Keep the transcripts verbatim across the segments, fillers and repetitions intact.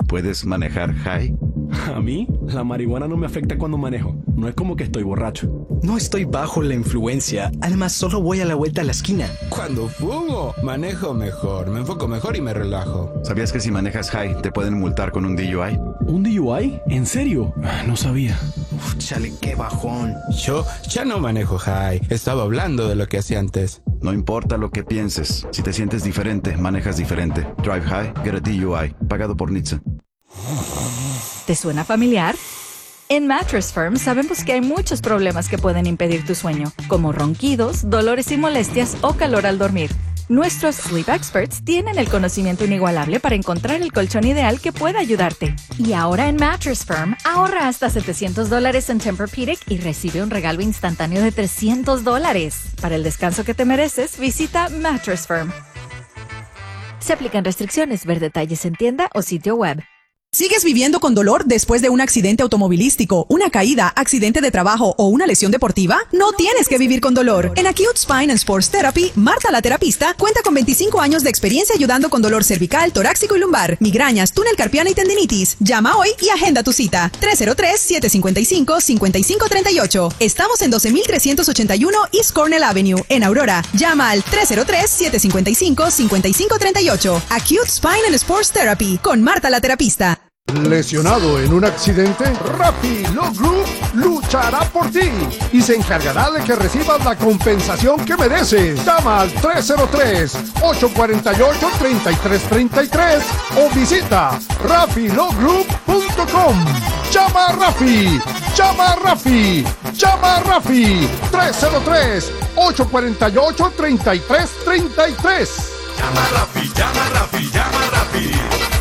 ¿Puedes manejar high? A mí, la marihuana no me afecta cuando manejo. No es como que estoy borracho. No estoy bajo la influencia. Además, solo voy a la vuelta a la esquina. Cuando fumo, manejo mejor, me enfoco mejor y me relajo. ¿Sabías que si manejas high te pueden multar con un D U I? ¿Un D U I? ¿En serio? No sabía. Uf, chale, qué bajón. Yo ya no manejo high. Estaba hablando de lo que hacía antes. No importa lo que pienses. Si te sientes diferente, manejas diferente. Drive high, get a D U I. Pagado por N H T S A. ¿Te suena familiar? En Mattress Firm sabemos que hay muchos problemas que pueden impedir tu sueño, como ronquidos, dolores y molestias o calor al dormir. Nuestros Sleep Experts tienen el conocimiento inigualable para encontrar el colchón ideal que pueda ayudarte. Y ahora en Mattress Firm, ahorra hasta setecientos dólares en Tempur-Pedic y recibe un regalo instantáneo de trescientos dólares. Para el descanso que te mereces, visita Mattress Firm. Se aplican restricciones. Ver detalles en tienda o sitio web. ¿Sigues viviendo con dolor después de un accidente automovilístico, una caída, accidente de trabajo o una lesión deportiva? No tienes que vivir con dolor. En Acute Spine and Sports Therapy, Marta la terapista cuenta con veinticinco años de experiencia ayudando con dolor cervical, torácico y lumbar, migrañas, túnel carpiano y tendinitis. Llama hoy y agenda tu cita. tres cero tres, siete cinco cinco, cinco cinco tres ocho. Estamos en doce mil trescientos ochenta y uno East Cornell Avenue, en Aurora. Llama al tres cero tres, siete cinco cinco, cinco cinco tres ocho. Acute Spine and Sports Therapy con Marta la terapista. ¿Lesionado en un accidente? Rappi Law Group luchará por ti y se encargará de que recibas la compensación que mereces. Llama al tres cero tres, ocho cuatro ocho, tres tres tres tres o visita rappi law group punto com. Llama a Rafi, llama a Rafi, llama a Rafi. tres cero tres, ocho cuatro ocho, tres tres tres tres. Llama a Rafi, llama a Rafi, llama a Rafi.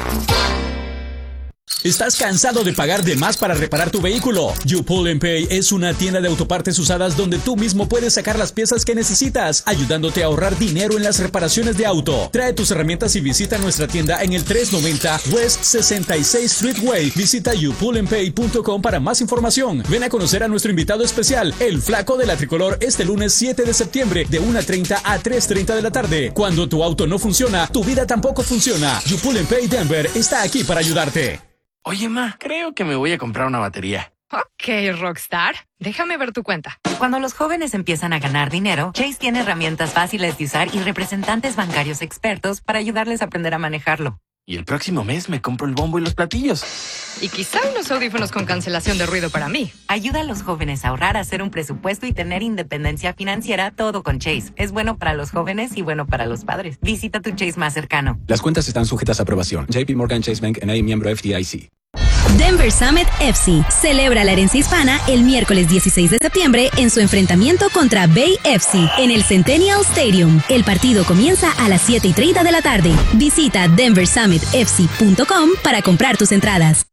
¿Estás cansado de pagar de más para reparar tu vehículo? You Pull and Pay es una tienda de autopartes usadas donde tú mismo puedes sacar las piezas que necesitas, ayudándote a ahorrar dinero en las reparaciones de auto. Trae tus herramientas y visita nuestra tienda en el trescientos noventa West sesenta y seis Street Way. Visita you pull and pay punto com para más información. Ven a conocer a nuestro invitado especial, el Flaco de la Tricolor, este lunes siete de septiembre de una treinta a tres treinta de la tarde. Cuando tu auto no funciona, tu vida tampoco funciona. You Pull and Pay Denver está aquí para ayudarte. Oye, ma, creo que me voy a comprar una batería. Ok, Rockstar. Déjame ver tu cuenta. Cuando los jóvenes empiezan a ganar dinero, Chase tiene herramientas fáciles de usar y representantes bancarios expertos para ayudarles a aprender a manejarlo. Y el próximo mes me compro el bombo y los platillos. Y quizá unos audífonos con cancelación de ruido para mí. Ayuda a los jóvenes a ahorrar, a hacer un presupuesto y tener independencia financiera, todo con Chase. Es bueno para los jóvenes y bueno para los padres. Visita tu Chase más cercano. Las cuentas están sujetas a aprobación. J P Morgan Chase Bank N A, miembro F D I C. Denver Summit F C celebra la herencia hispana el miércoles dieciséis de septiembre en su enfrentamiento contra Bay F C en el Centennial Stadium. El partido comienza a las siete y treinta de la tarde. Visita denver summit f c punto com para comprar tus entradas.